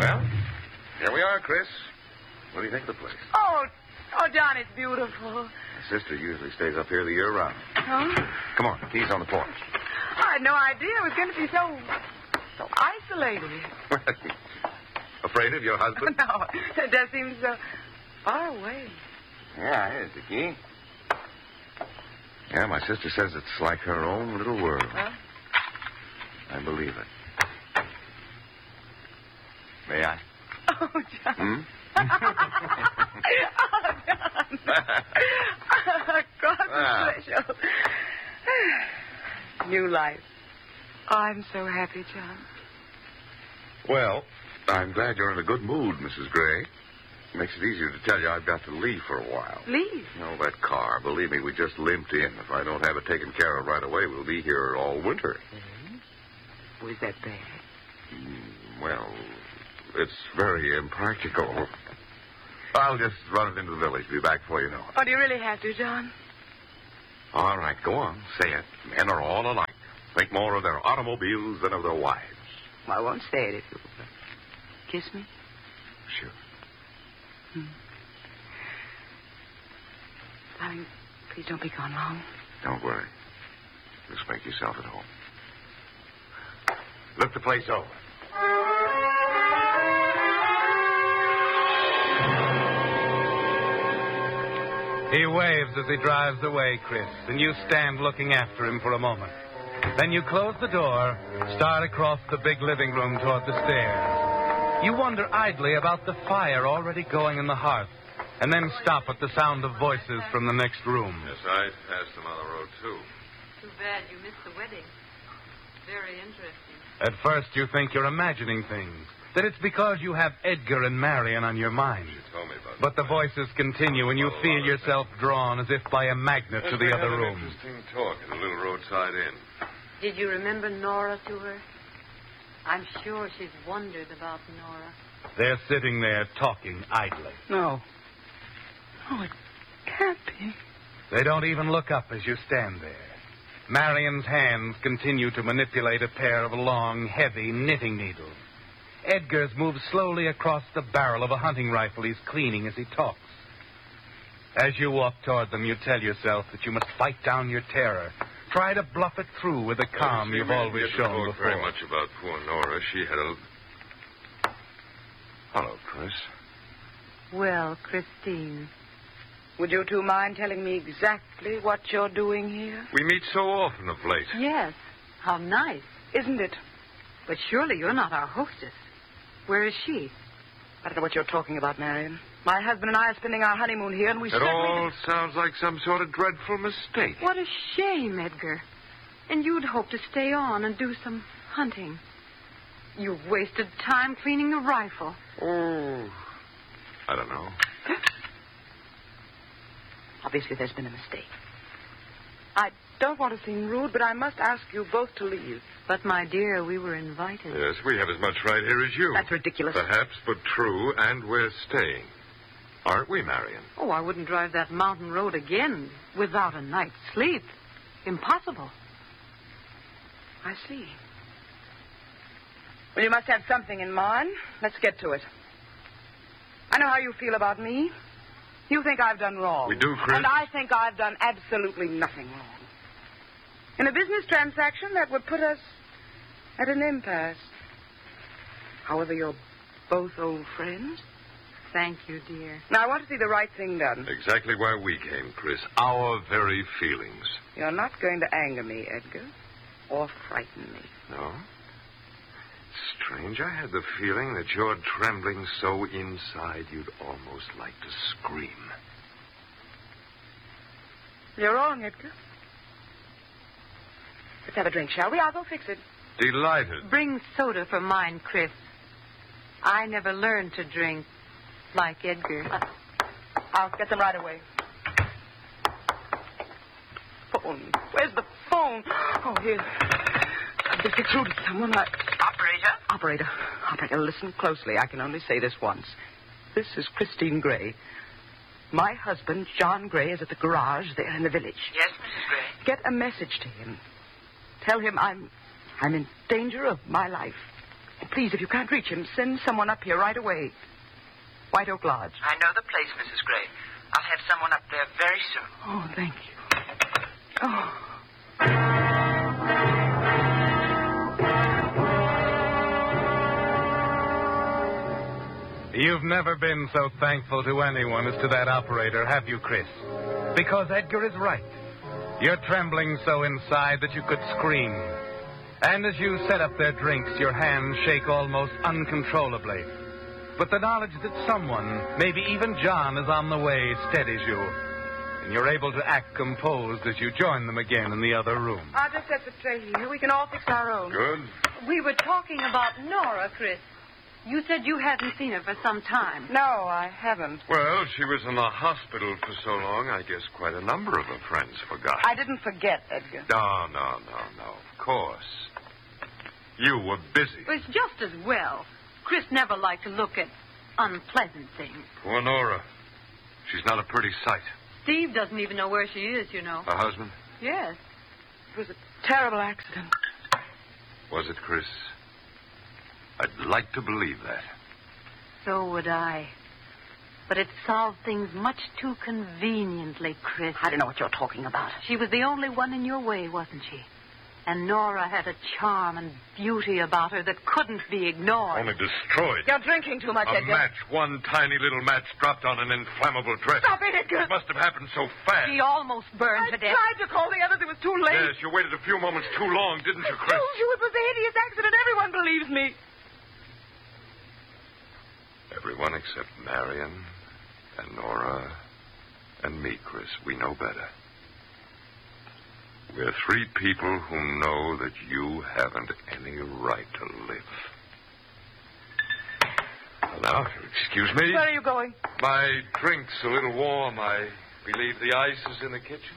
Well, here we are, Chris. What do you think of the place? Oh, John, it's beautiful. My sister usually stays up here the year round. Huh? Come on, keys on the porch. I had no idea it was going to be so isolated. Afraid of your husband? No, it does seem so far away. Yeah, here's the key. Yeah, my sister says it's like her own little world. Huh? I believe it. May I? Oh, John. Hmm? Oh, John. Across the threshold. New life. Oh, I'm so happy, John. Well, I'm glad you're in a good mood, Mrs. Gray. Makes it easier to tell you I've got to leave for a while. Leave? No, that car. Believe me, we just limped in. If I don't have it taken care of right away, we'll be here all winter. Mm-hmm. Was that bad? Well, it's very impractical. I'll just run it into the village. Be back before you know it. Oh, do you really have to, John? All right, go on. Say it. Men are all alike. Think more of their automobiles than of their wives. Well, I won't say it if you kiss me. Sure. Darling, please don't be gone long. Don't worry. Just make yourself at home. Look the place over. He waves as he drives away, Chris, and you stand looking after him for a moment. Then you close the door, start across the big living room toward the stairs. You wonder idly about the fire already going in the hearth, and then stop at the sound of voices from the next room. Yes, I passed them on the road, too. Too bad you missed the wedding. Very interesting. At first you think you're imagining things, that it's because you have Edgar and Marion on your mind. She told me about But the voices continue, and you feel yourself drawn as if by a magnet to the other room. Interesting talk at a little roadside inn. Did you remember Nora to her? I'm sure she's wondered about Nora. They're sitting there talking idly. No. Oh, it can't be. They don't even look up as you stand there. Marion's hands continue to manipulate a pair of long, heavy knitting needles. Edgar's moves slowly across the barrel of a hunting rifle he's cleaning as he talks. As you walk toward them, you tell yourself that you must fight down your terror. Try to bluff it through with the calm you've always shown before. Very much about poor Nora. She had a... Hello, Chris. Well, Christine. Would you two mind telling me exactly what you're doing here? We meet so often of late. Yes. How nice. Isn't it? But surely you're not our hostess. Where is she? I don't know what you're talking about, Marion. My husband and I are spending our honeymoon here, and we It all sounds like some sort of dreadful mistake. What a shame, Edgar. And you'd hope to stay on and do some hunting. You've wasted time cleaning the rifle. Oh, I don't know. Obviously, there's been a mistake. I don't want to seem rude, but I must ask you both to leave. But, my dear, we were invited. Yes, we have as much right here as you. That's ridiculous. Perhaps, but true, and we're staying. Aren't we, Marion? Oh, I wouldn't drive that mountain road again without a night's sleep. Impossible. I see. Well, you must have something in mind. Let's get to it. I know how you feel about me. You think I've done wrong. We do, Chris. And I think I've done absolutely nothing wrong. In a business transaction, that would put us at an impasse. However, you're both old friends. Thank you, dear. Now, I want to see the right thing done. Exactly why we came, Chris. Our very feelings. You're not going to anger me, Edgar, or frighten me. No? Strange. I had the feeling that you're trembling so inside you'd almost like to scream. You're wrong, Edgar. Let's have a drink, shall we? I'll go fix it. Delighted. Bring soda for mine, Chris. I never learned to drink like Edgar. I'll get them right away. Phone. Where's the phone? Oh, here. I've just recruited someone. Operator, listen closely. I can only say this once. This is Christine Gray. My husband, John Gray, is at the garage there in the village. Yes, Mrs. Gray. Get a message to him. Tell him I'm in danger of my life. Please, if you can't reach him, send someone up here right away. White Oak Lodge. I know the place, Mrs. Gray. I'll have someone up there very soon. Oh, thank you. Oh. You've never been so thankful to anyone as to that operator, have you, Chris? Because Edgar is right. You're trembling so inside that you could scream. And as you set up their drinks, your hands shake almost uncontrollably. But the knowledge that someone, maybe even John, is on the way steadies you. And you're able to act composed as you join them again in the other room. I'll just set the tray here. We can all fix our own. Good. We were talking about Nora, Chris. You said you hadn't seen her for some time. No, I haven't. Well, she was in the hospital for so long, I guess quite a number of her friends forgot. I didn't forget, Edgar. No. Of course. You were busy. Well, it's just as well. Chris never liked to look at unpleasant things. Poor Nora. She's not a pretty sight. Steve doesn't even know where she is, you know. Her husband? Yes. It was a terrible accident. Was it, Chris? I'd like to believe that. So would I. But it solved things much too conveniently, Chris. I don't know what you're talking about. She was the only one in your way, wasn't she? And Nora had a charm and beauty about her that couldn't be ignored. Only destroyed. You're drinking too much, A Edgar. match, one tiny little match dropped on an inflammable dress. Stop it, Edgar. It must have happened so fast. She almost burned I to death. tried to call the others. It was too late. Yes, you waited a few moments too long, didn't you, I Chris? told you it was a hideous accident. Everyone believes me. Everyone except Marion and Nora and me, Chris. We know better. We're three people who know that you haven't any right to live. Well, now, excuse me. Where are you going? My drink's a little warm. I believe the ice is in the kitchen.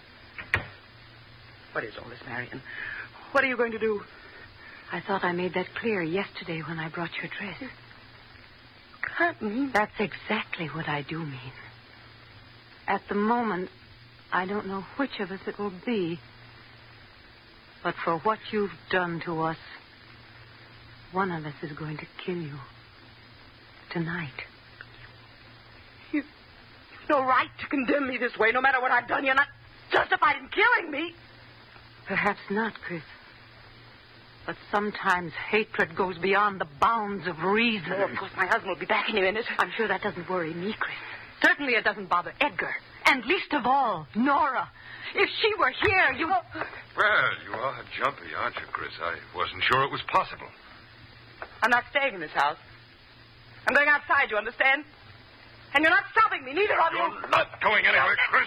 What is all this, Marion? What are you going to do? I thought I made that clear yesterday when I brought your dress. Can't. That's exactly what I do mean. At the moment, I don't know which of us it will be. But for what you've done to us, one of us is going to kill you. Tonight. You've no right to condemn me this way. No matter what I've done, you're not justified in killing me. Perhaps not, Chris. But sometimes hatred goes beyond the bounds of reason. Oh, of course, my husband will be back in a minute. I'm sure that doesn't worry me, Chris. Certainly it doesn't bother Edgar. And least of all, Nora. If she were here, you... Well, you are jumpy, aren't you, Chris? I wasn't sure it was possible. I'm not staying in this house. I'm going outside, you understand? And you're not stopping me, neither of you. You're not going anywhere, Chris.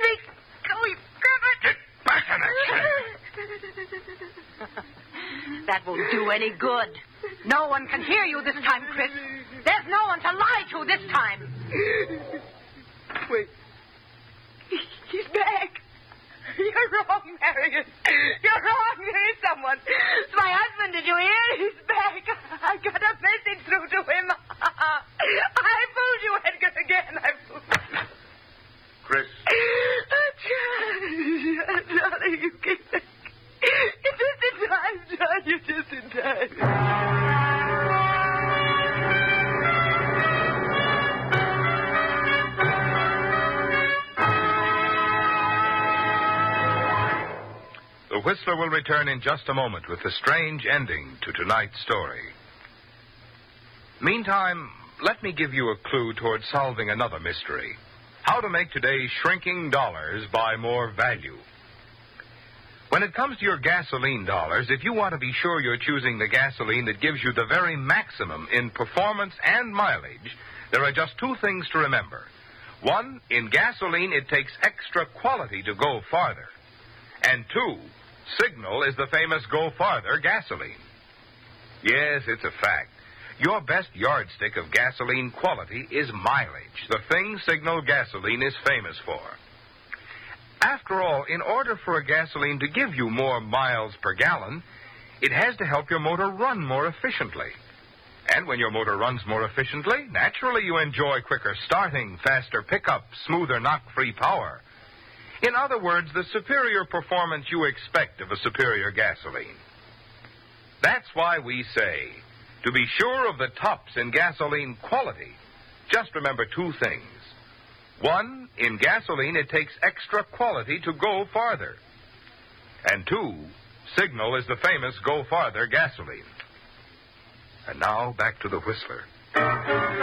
Get back in that chair. That won't do any good. No one can hear you this time, Chris. There's no one to lie to this time. Wait. He's back. You're wrong, Marion. You're wrong. There is someone. It's my husband. Did you hear? He's back. I got a message through to him. I fooled you, Edgar, again. I fooled you. Chris. Darling, you came back. You're just in time, John. You're just in time. The Whistler will return in just a moment with the strange ending to tonight's story. Meantime, let me give you a clue towards solving another mystery. How to make today's shrinking dollars buy more value. When it comes to your gasoline dollars, if you want to be sure you're choosing the gasoline that gives you the very maximum in performance and mileage, there are just two things to remember. One, in gasoline, it takes extra quality to go farther. And two, Signal is the famous Go Farther gasoline. Yes, it's a fact. Your best yardstick of gasoline quality is mileage, the thing Signal gasoline is famous for. After all, in order for a gasoline to give you more miles per gallon, it has to help your motor run more efficiently. And when your motor runs more efficiently, naturally you enjoy quicker starting, faster pickup, smoother knock-free power. In other words, the superior performance you expect of a superior gasoline. That's why we say, To be sure of the tops in gasoline quality, just remember two things. One, in gasoline, it takes extra quality to go farther. And two, Signal is the famous Go Farther gasoline. And now, back to the Whistler.